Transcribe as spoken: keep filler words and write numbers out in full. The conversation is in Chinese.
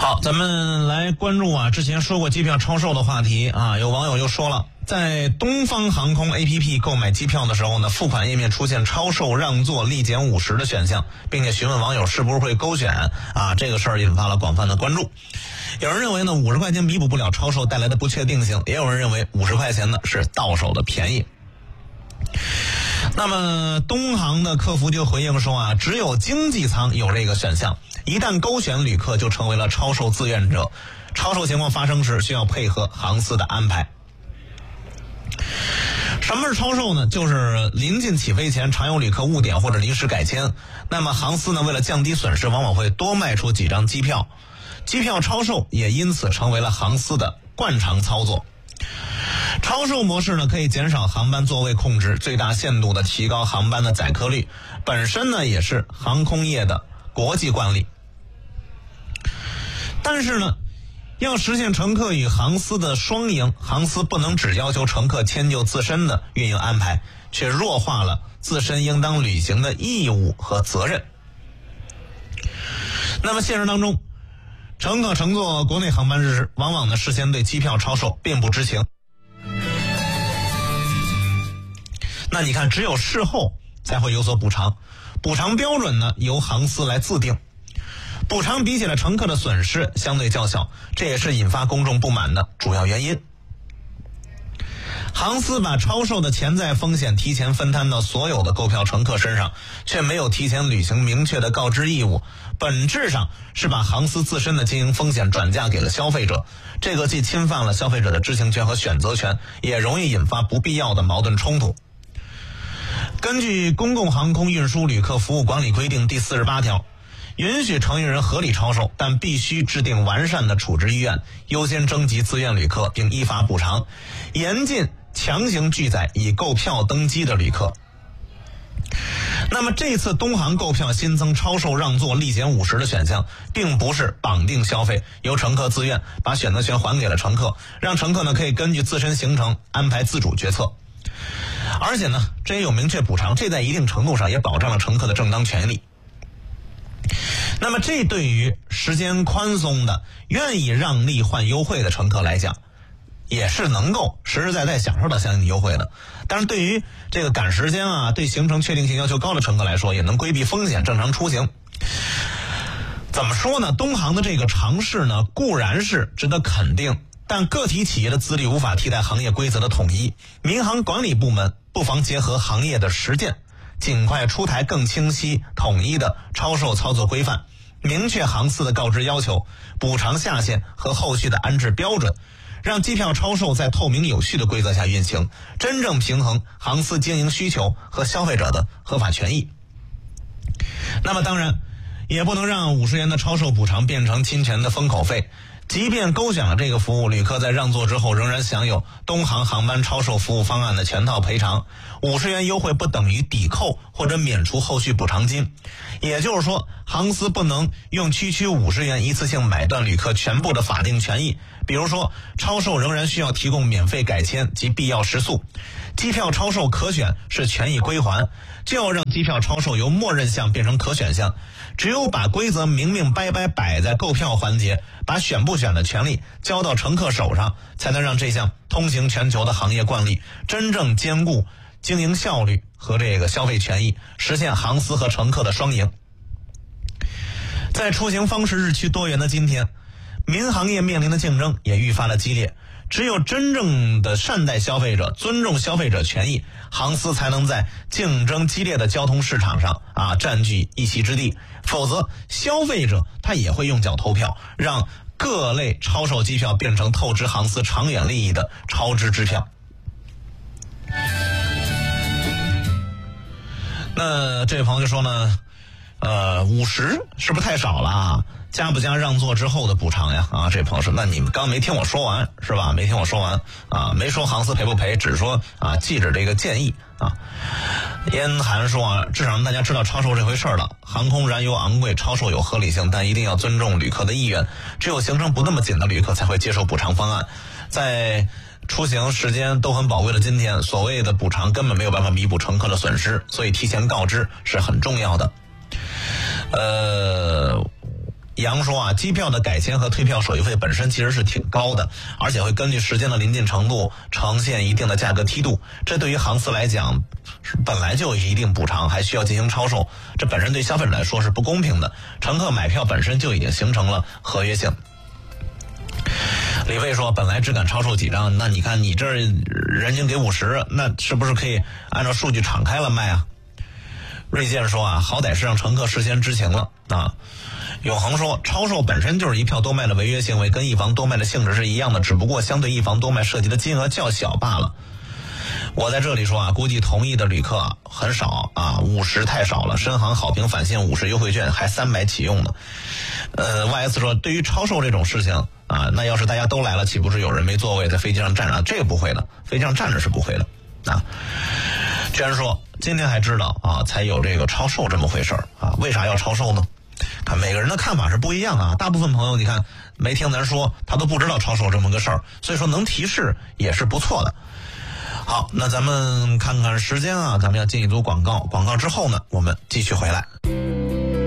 好，咱们来关注啊，之前说过机票超售的话题啊，有网友就说了，在东方航空 A P P 购买机票的时候呢，付款页面出现超售让座立减五十的选项，并且询问网友是不是会勾选啊，这个事儿引发了广泛的关注。有人认为呢，五十块钱弥补不了超售带来的不确定性，也有人认为五十块钱呢是到手的便宜。那么东航的客服就回应说啊，只有经济舱有这个选项，一旦勾选旅客就成为了超售自愿者，超售情况发生时需要配合航司的安排。什么是超售呢？就是临近起飞前常有旅客误点或者临时改签，那么航司呢为了降低损失，往往会多卖出几张机票，机票超售也因此成为了航司的惯常操作。超售模式呢，可以减少航班座位控制，最大限度的提高航班的载客率，本身呢也是航空业的国际惯例。但是呢，要实现乘客与航司的双赢，航司不能只要求乘客迁就自身的运营安排，却弱化了自身应当履行的义务和责任。那么现实当中，乘客乘坐国内航班时，往往呢事先对机票超售并不知情。那你看，只有事后才会有所补偿，补偿标准呢由航司来自定，补偿比起了乘客的损失相对较小，这也是引发公众不满的主要原因。航司把超售的潜在风险提前分摊到所有的购票乘客身上，却没有提前履行明确的告知义务，本质上是把航司自身的经营风险转嫁给了消费者，这个既侵犯了消费者的知情权和选择权，也容易引发不必要的矛盾冲突。根据《公共航空运输旅客服务管理规定》第四十八条，允许承运人合理超售，但必须制定完善的处置意愿，优先征集自愿旅客，并依法补偿，严禁强行拒载已购票登机的旅客。那么这次东航购票新增超售让座立减五十的选项，并不是绑定消费，由乘客自愿把选择权还给了乘客，让乘客呢可以根据自身行程安排自主决策。而且呢，这也有明确补偿，这在一定程度上也保障了乘客的正当权利。那么这对于时间宽松的、愿意让利换优惠的乘客来讲，也是能够实实在在享受到相应的优惠的。但是对于这个赶时间啊、对行程确定性要求高的乘客来说，也能规避风险，正常出行。怎么说呢？东航的这个尝试呢，固然是值得肯定，但个体企业的自律无法替代行业规则的统一，民航管理部门不妨结合行业的实践，尽快出台更清晰统一的超售操作规范，明确航司的告知要求、补偿下限和后续的安置标准，让机票超售在透明有序的规则下运行，真正平衡航司经营需求和消费者的合法权益。那么当然也不能让五十元的超售补偿变成侵权的封口费，即便勾选了这个服务，旅客在让座之后仍然享有东航航班超售服务方案的全套赔偿。五十元优惠不等于抵扣或者免除后续补偿金，也就是说，航司不能用区区五十元一次性买断旅客全部的法定权益。比如说，超售仍然需要提供免费改签及必要食宿，机票超售可选是权益归还，就要让机票超售由默认项变成可选项。只有把规则明明白白摆在购票环节，把选不选的权利交到乘客手上，才能让这项通行全球的行业惯例真正兼顾经营效率和这个消费权益，实现航司和乘客的双赢。在出行方式日趋多元的今天，民航业面临的竞争也愈发的激烈，只有真正的善待消费者，尊重消费者权益，航司才能在竞争激烈的交通市场上啊占据一席之地。否则，消费者他也会用脚投票，让各类超售机票变成透支航司长远利益的超支支票。那这位朋友就说呢，呃，五十是不是太少了啊？加不加让座之后的补偿呀？啊，这位朋友说，那你们刚没听我说完是吧？没听我说完啊，没说航司赔不赔，只说啊，记着这个建议啊。燕涵说啊，至少让大家知道超售这回事了。航空燃油昂贵，超售有合理性，但一定要尊重旅客的意愿。只有行程不那么紧的旅客才会接受补偿方案。在出行时间都很宝贵的今天，所谓的补偿根本没有办法弥补乘客的损失，所以提前告知是很重要的。呃。 杨说啊，机票的改签和退票手续费本身其实是挺高的，而且会根据时间的临近程度呈现一定的价格梯度，这对于航司来讲本来就有一定补偿，还需要进行超售，这本身对消费者来说是不公平的。乘客买票本身就已经形成了合约性。李飞说，本来只敢超售几张，那你看你这儿人均给五十，那是不是可以按照数据敞开了卖啊？瑞健说啊，好歹是让乘客事先知情了啊。永恒说，超售本身就是一票多卖的违约行为，跟一房多卖的性质是一样的，只不过相对一房多卖涉及的金额较小罢了。我在这里说啊，估计同意的旅客很少啊，五十太少了。深航好评返现五十优惠券，还三百启用呢。呃 ，Y S 说，对于超售这种事情啊，那要是大家都来了，岂不是有人没座位在飞机上站着？这个不会的，飞机上站着是不会的啊。居然说今天还知道啊，才有这个超售这么回事啊？为啥要超售呢？看每个人的看法是不一样啊，大部分朋友你看没听咱说，他都不知道超售这么个事儿，所以说能提示也是不错的。好，那咱们看看时间啊，咱们要进一组广告，广告之后呢，我们继续回来。